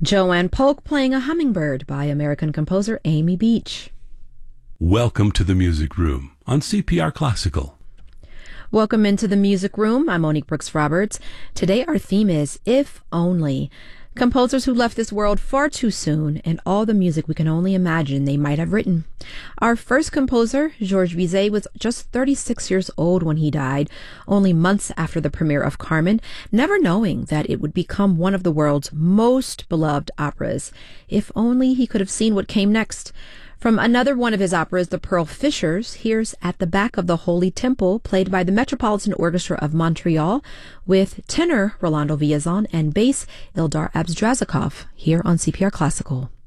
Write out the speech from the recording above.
Joanne Polk playing a hummingbird by American composer Amy Beach. Welcome to the Music Room on CPR Classical. Welcome into the Music Room. I'm Monique Brooks Roberts. Today our theme is If Only. Composers who left this world far too soon and all the music we can only imagine they might have written. Our first composer, Georges Bizet, was just 36 years old when he died, only months after the premiere of Carmen, never knowing that it would become one of the world's most beloved operas. If only he could have seen what came next. From another one of his operas, The Pearl Fishers, here's At the Back of the Holy Temple, played by the Metropolitan Orchestra of Montreal, with tenor Rolando Villazon and bass Ildar Abdrazakov, here on CPR Classical.